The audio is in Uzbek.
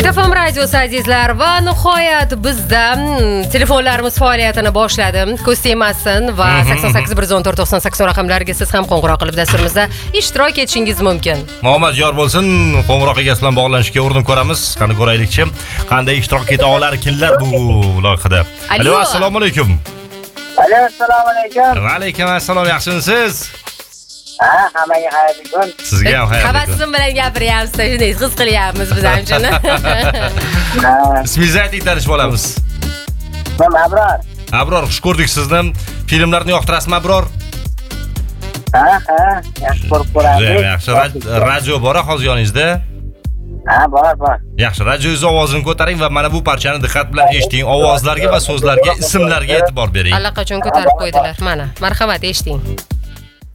Kitafam radiosi azizlar va nihoyat bizda telefonlarimiz faoliyatini boshladi. Ko'z tegmasin va 88 raqamlariga siz ham qo'ng'iroq qilib dasturimizda ishtirok etishingiz mumkin. Muhammad yor bo'lsin, qo'ng'iroq egasi bilan bog'lanishga urinib ko'ramiz. Qani ko'raylikchi, qanday ishtirok eta olar kimlar bu loyihada. Alo, assalomu alaykum. Alo, assalomu alaykum. Va alaykum assalom, yaxshimisiz? Hammaga xayrli kun. Sizga ham xayrli kun. Tabassum bilan gapiryapsiz, shunday his qilyapmiz biz ham shuni. Ismingizni ayting, tanishib olamiz. Men Abror. Abror, xush ko'rdik sizni. Filmlarni yoqtirasizmi, Abror? Yaxshi ko'rib ko'ramiz. Yaxshi, radio bor hozir yoningizda? Bor. Yaxshi, radioingiz ovozini ko'taring va mana bu parchani diqqat bilan eshiting. Ovozlarga va so'zlarga, ismlarga e'tibor bering. Allaqachon ko'tarib qo'ydilar. Mana, marhamat, eshiting.